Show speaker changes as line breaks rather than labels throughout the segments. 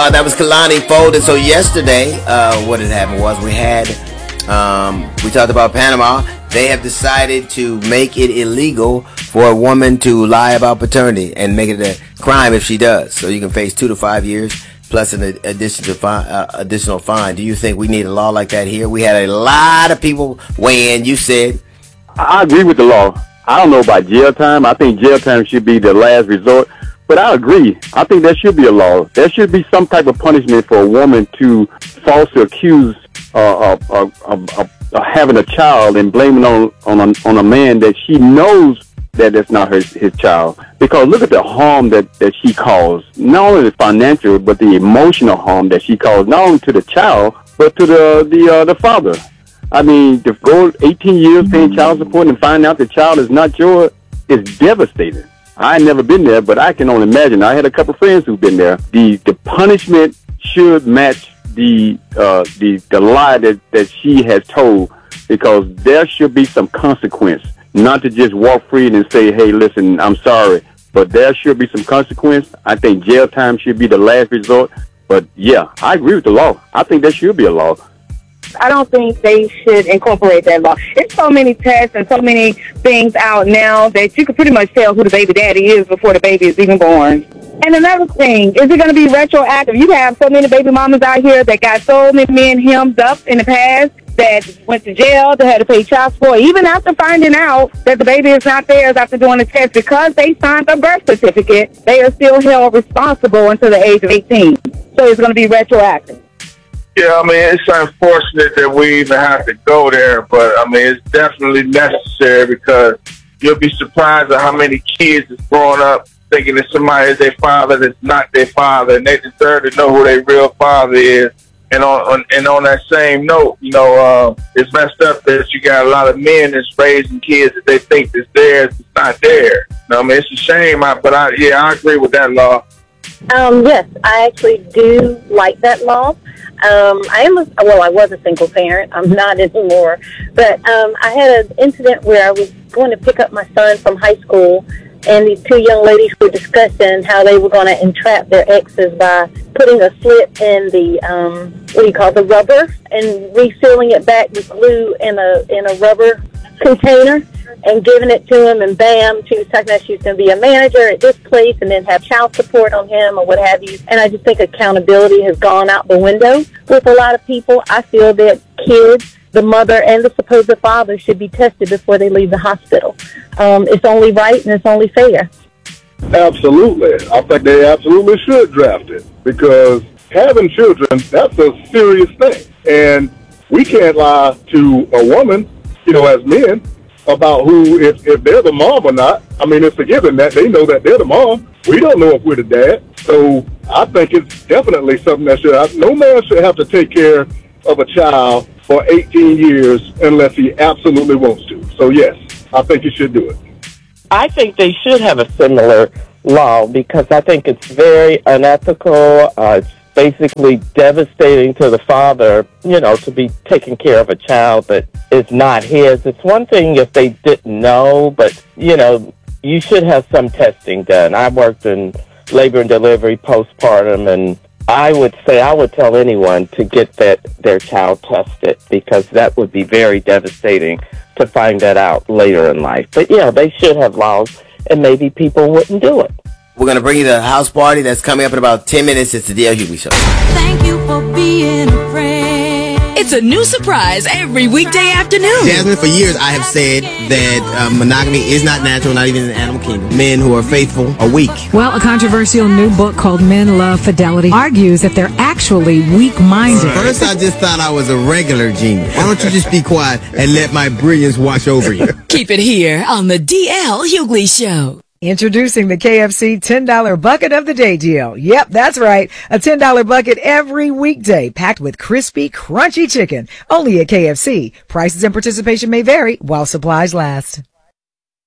That was Kalani Fold. And so yesterday, what had happened was we talked about Panama. They have decided to make it illegal for a woman to lie about paternity and make it a crime if she does. So you can face 2 to 5 years plus an additional fine. Do you think we need a law like that here? We had a lot of people weigh in. You said.
I agree with the law. I don't know about jail time. I think jail time should be the last resort. But I agree. I think there should be a law. There should be some type of punishment for a woman to falsely accuse of having a child and blaming on a man that she knows that it's not his child. Because look at the harm that she caused. Not only the financial, but the emotional harm that she caused, not only to the child, but to the father. I mean, to go 18 years paying child support and find out the child is not yours is devastating. I ain't never been there, but I can only imagine. I had a couple friends who've been there. The punishment should match the lie that she has told, because there should be some consequence. Not to just walk free and say, hey, listen, I'm sorry. But there should be some consequence. I think jail time should be the last resort. But yeah, I agree with the law. I think there should be a law.
I don't think they should incorporate that law. There's so many tests and so many things out now that you can pretty much tell who the baby daddy is before the baby is even born. And another thing, is it going to be retroactive? You have so many baby mamas out here that got so many men hemmed up in the past that went to jail, that had to pay child support, even after finding out that the baby is not theirs after doing the test. Because they signed a birth certificate, they are still held responsible until the age of 18. So it's going to be retroactive.
Yeah, I mean, it's unfortunate that we even have to go there, but, I mean, it's definitely necessary, because you'll be surprised at how many kids is growing up thinking that somebody is their father that's not their father, and they deserve to know who their real father is. And on that same note, it's messed up that you got a lot of men that's raising kids that they think is theirs, it's not theirs. I mean, it's a shame, I agree with that law.
Yes, I actually do like that law. I was a single parent. I'm not anymore. But I had an incident where I was going to pick up my son from high school, and these two young ladies were discussing how they were going to entrap their exes by putting a slit in the, the rubber, and resealing it back with glue in a rubber container, and giving it to him, and bam, she was talking about she was going to be a manager at this place and then have child support on him or what have you. And I just think accountability has gone out the window with a lot of people. I feel that kids, the mother and the supposed father, should be tested before they leave the hospital. It's only right and it's only fair.
Absolutely. I think they absolutely should draft it, because having children, that's a serious thing. And we can't lie to a woman, as men, about if they're the mom or not. I mean, it's a given that they know that they're the mom. We don't know if we're the dad. So I think it's definitely something that no man should have to take care of a child for 18 years unless he absolutely wants to. So yes, I think you should do it.
I think they should have a similar law, because I think it's very unethical. It's basically devastating to the father, to be taking care of a child that is not his. It's one thing if they didn't know, but, you should have some testing done. I worked in labor and delivery, postpartum, and I would tell anyone to get their child tested, because that would be very devastating to find that out later in life. But, they should have laws, and maybe people wouldn't do it.
We're going to bring you the house party that's coming up in about 10 minutes. It's the D.L. Hughley Show.
Thank you for being a friend. It's a new surprise every weekday afternoon.
Jasmine, for years I have said that monogamy is not natural, not even in the animal kingdom. Men who are faithful are weak.
Well, a controversial new book called Men Love Fidelity argues that they're actually weak-minded.
First, I just thought I was a regular genius. Why don't you just be quiet and let my brilliance wash over you?
Keep it here on the D.L. Hughley Show.
Introducing the KFC $10 Bucket of the Day deal. Yep, that's right. A $10 bucket every weekday, packed with crispy, crunchy chicken. Only at KFC. Prices and participation may vary while supplies last.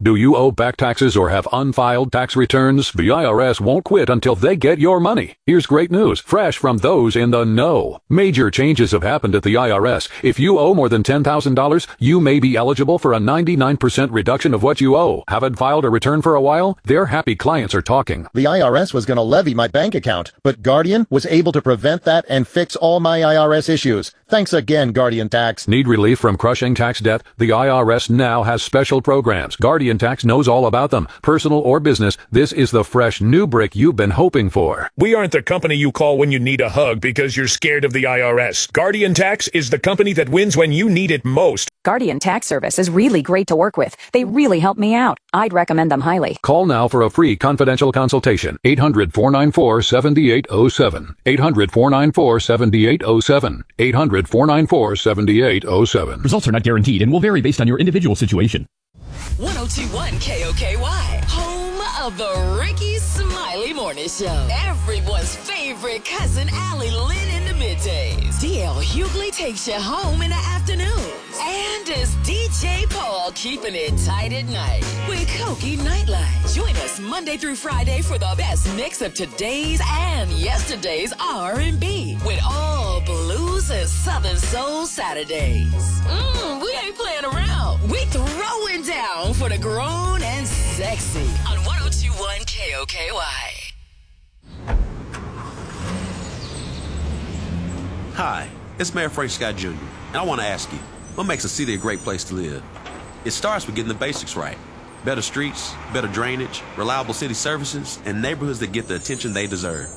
Do you owe back taxes or have unfiled tax returns? The IRS won't quit until they get your money. Here's great news, fresh from those in the know. Major changes have happened at the IRS. If you owe more than $10,000, you may be eligible for a 99% reduction of what you owe. Haven't filed a return for a while? Their happy clients are talking.
The IRS was going to levy my bank account, but Guardian was able to prevent that and fix all my IRS issues. Thanks again, Guardian Tax.
Need relief from crushing tax debt? The IRS now has special programs. Guardian Tax knows all about them. Personal or business, this is the fresh new brick you've been hoping for.
We aren't the company you call when you need a hug because you're scared of the IRS. Guardian Tax is the company that wins when you need it most.
Guardian Tax Service is really great to work with. They really help me out. I'd recommend them highly.
Call now for a free confidential consultation. 800-494-7807. 800-494-7807. 800-494-7807.
Results are not guaranteed and will vary based on your individual situation.
1021 KOKY, home of the Ricky Smiley Morning Show. Everyone's favorite cousin Allie Lynn in the middays. DL Hughley takes you home in the afternoon. And it's DJ Paul keeping it tight at night with Koki Nightlight. Join us Monday through Friday for the best mix of today's and yesterday's R&B with all blues and Southern Soul Saturdays. We ain't playing around. We throwing down for the grown and sexy on 1021 KOKY.
Hi, it's Mayor Frank Scott Jr., and I want to ask you, what makes a city a great place to live? It starts with getting the basics right. Better streets, better drainage, reliable city services, and neighborhoods that get the attention they deserve.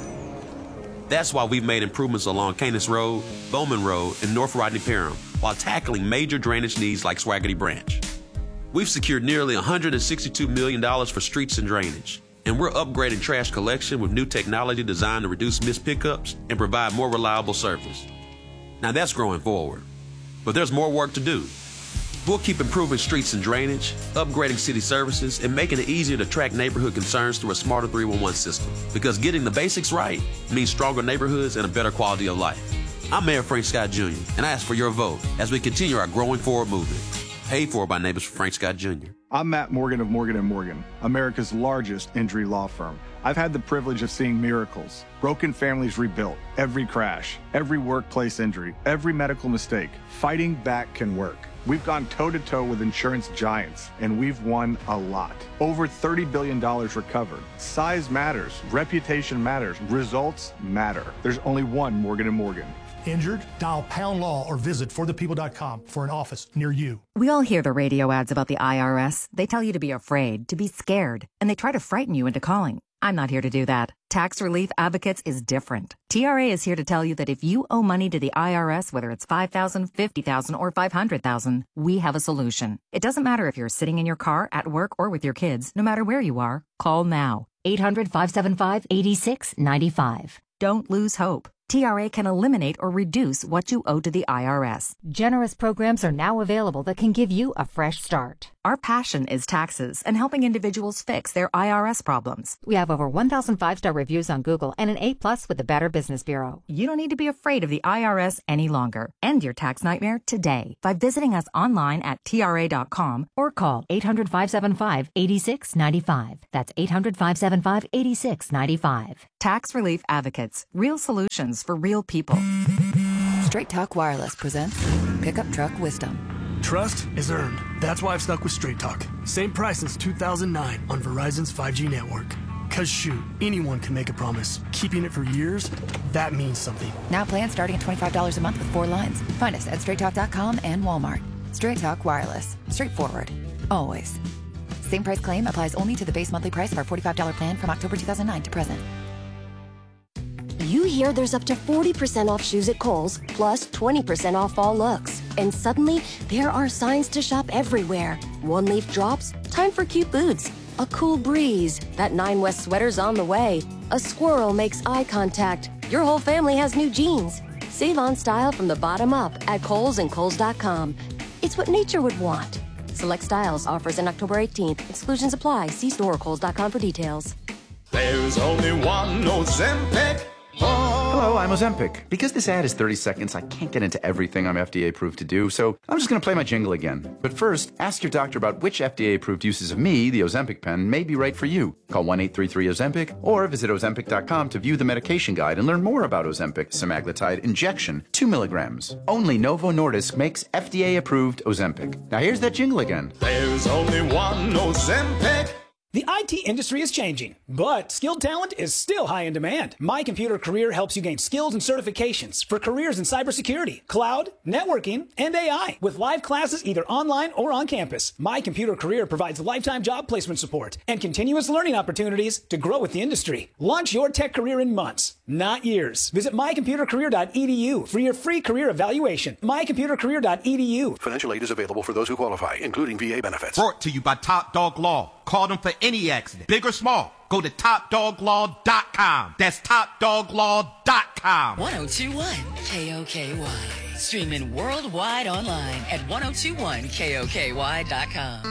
That's why we've made improvements along Canis Road, Bowman Road, and North Rodney Parham, while tackling major drainage needs like Swaggerty Branch. We've secured nearly $162 million for streets and drainage, and we're upgrading trash collection with new technology designed to reduce missed pickups and provide more reliable service. Now that's growing forward, but there's more work to do. We'll keep improving streets and drainage, upgrading city services, and making it easier to track neighborhood concerns through a smarter 311 system, because getting the basics right means stronger neighborhoods and a better quality of life. I'm Mayor Frank Scott Jr., and I ask for your vote as we continue our growing forward movement. Paid for by Neighbors for Frank Scott Jr.
I'm Matt Morgan of Morgan & Morgan, America's largest injury law firm. I've had the privilege of seeing miracles, broken families rebuilt, every crash, every workplace injury, every medical mistake. Fighting back can work. We've gone toe-to-toe with insurance giants, and we've won a lot. Over $30 billion recovered. Size matters. Reputation matters. Results matter. There's only one Morgan & Morgan.
Injured? Dial Pound Law or visit forthepeople.com for an office near you.
We all hear the radio ads about the IRS. They tell you to be afraid, to be scared, and they try to frighten you into calling. I'm not here to do that. Tax Relief Advocates is different. TRA is here to tell you that if you owe money to the IRS, whether it's $5,000, $50,000, or $500,000, we have a solution. It doesn't matter if you're sitting in your car, at work, or with your kids. No matter where you are, call now. 800-575-8695. Don't lose hope. TRA can eliminate or reduce what you owe to the IRS.
Generous programs are now available that can give you a fresh start.
Our passion is taxes and helping individuals fix their IRS problems.
We have over 1,000 5-star reviews on Google and an A+ with the Better Business Bureau.
You don't need to be afraid of the IRS any longer. End your tax nightmare today by visiting us online at TRA.com or call
800-575-8695. That's 800-575-8695.
Tax Relief Advocates. Real solutions for real people.
Straight Talk Wireless presents Pickup Truck Wisdom.
Trust is earned. That's why I've stuck with Straight Talk. Same price since 2009 on Verizon's 5G network. Cause shoot, anyone can make a promise. Keeping it for years, that means something.
Now plans starting at $25 a month with 4 lines. Find us at StraightTalk.com and Walmart. Straight Talk Wireless. Straightforward. Always. Same price claim applies only to the base monthly price of our $45 plan from October 2009 to present.
You hear there's up to 40% off shoes at Kohl's, plus 20% off all looks. And suddenly, there are signs to shop everywhere. One leaf drops, time for cute boots. A cool breeze, that 9 West sweater's on the way. A squirrel makes eye contact. Your whole family has new jeans. Save on style from the bottom up at Kohl's and Kohl's.com. It's what nature would want. Select styles, offers in October 18th. Exclusions apply. See store or Kohl's.com for details.
There's only one Ozempic. Hello, I'm Ozempic. Because this ad is 30 seconds, I can't get into everything I'm FDA approved to do, so I'm just going to play my jingle again. But first, ask your doctor about which FDA approved uses of me, the Ozempic pen, may be right for you. Call 1-833-OZEMPIC or visit Ozempic.com to view the medication guide and learn more about Ozempic semaglutide injection, 2 milligrams. Only Novo Nordisk makes FDA approved Ozempic. Now here's that jingle again.
There's only one Ozempic.
The IT industry is changing, but skilled talent is still high in demand. My Computer Career helps you gain skills and certifications for careers in cybersecurity, cloud, networking, and AI with live classes either online or on campus. My Computer Career provides lifetime job placement support and continuous learning opportunities to grow with the industry. Launch your tech career in months, not years. Visit mycomputercareer.edu for your free career evaluation. mycomputercareer.edu.
Financial aid is available for those who qualify, including VA benefits.
Brought to you by Top Dog Law. Call them for any accident, big or small. Go to TopDogLaw.com. That's TopDogLaw.com.
1021 KOKY. Streaming worldwide online at 1021KOKY.com.